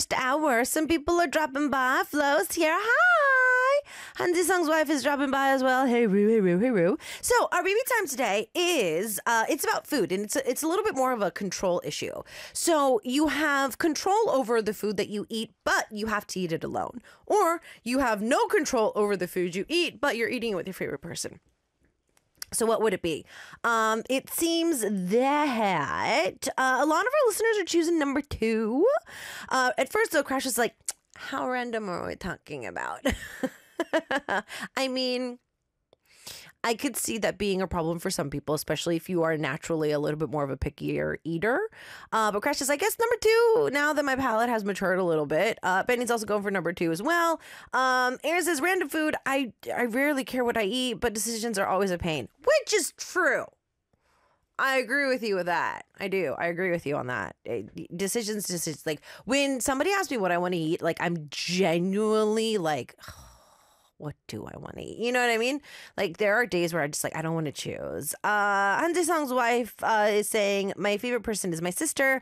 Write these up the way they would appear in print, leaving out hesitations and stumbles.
next hour. Some people are dropping by. Flo's here. Hi. Hansi Song's wife is dropping by as well. Hey, Roo, hey, Roo, hey, Roo. So our baby time today is, it's about food, and it's a little bit more of a control issue. So you have control over the food that you eat, but you have to eat it alone. Or you have no control over the food you eat, but you're eating it with your favorite person. So what would it be? It seems that a lot of our listeners are choosing number 2. At first, though, Crash was like, how random are we talking about? I mean, I could see that being a problem for some people, especially if you are naturally a little bit more of a pickier eater. But Crash is, I guess, number 2, now that my palate has matured a little bit. Benny's also going for number 2 as well. Aaron says, random food, I rarely care what I eat, but decisions are always a pain, which is true. I agree with you with that. I do. I agree with you on that. Decisions, like when somebody asks me what I want to eat, like I'm genuinely like, what do I want to eat? You know what I mean? Like there are days where I just like, I don't want to choose. Hansi Song's wife is saying my favorite person is my sister.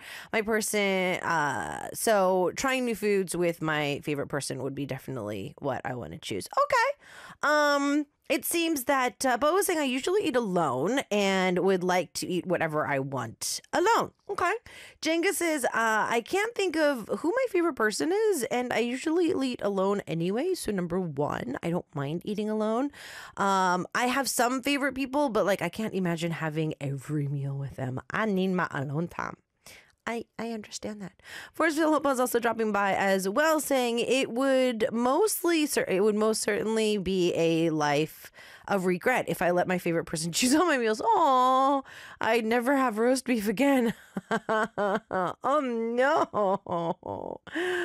So trying new foods with my favorite person would be definitely what I want to choose. Okay. It seems that Bo was saying I usually eat alone and would like to eat whatever I want alone. Okay. Jenga says I can't think of who my favorite person is, and I usually eat alone anyway. So number 1, I don't mind eating alone. I have some favorite people, but like I can't imagine having every meal with them. I need my alone time. I understand that. Forestville Hopa is also dropping by as well, saying it would most certainly be a life of regret if I let my favorite person choose all my meals. Oh, I'd never have roast beef again. Oh no.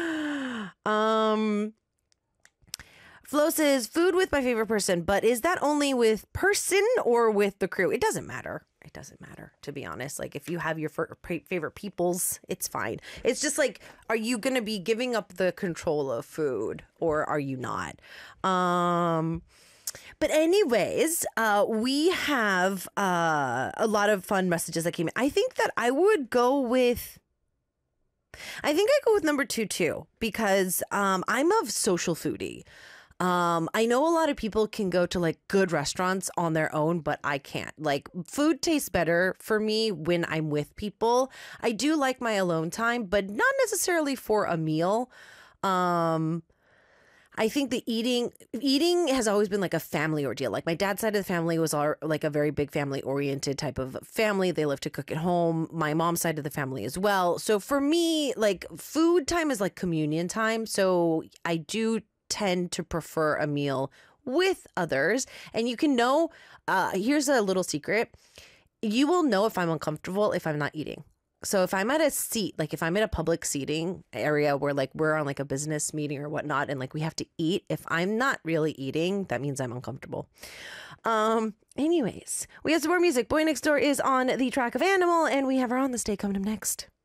Flo says food with my favorite person, but is that only with person or with the crew? It doesn't matter. It doesn't matter, to be honest. Like if you have your favorite peoples, it's fine. It's just like, are you going to be giving up the control of food or are you not? But anyways, we have a lot of fun messages that came in. I think I go with number 2 too, because I'm a social foodie. I know a lot of people can go to like good restaurants on their own, but I can't. Like food tastes better for me when I'm with people. I do like my alone time, but not necessarily for a meal. I think the eating has always been like a family ordeal. Like my dad's side of the family was like a very big family oriented type of family. They love to cook at home. My mom's side of the family as well. So for me, like food time is like communion time. So I do tend to prefer a meal with others. And you can know, here's a little secret. You will know if I'm uncomfortable if I'm not eating. So if I'm at a seat, like if I'm in a public seating area where like we're on like a business meeting or whatnot, and like we have to eat, if I'm not really eating, that means I'm uncomfortable. Anyways, we have some more music. Boy Next Door is on the track of Animal, and we have our On This Day coming up next.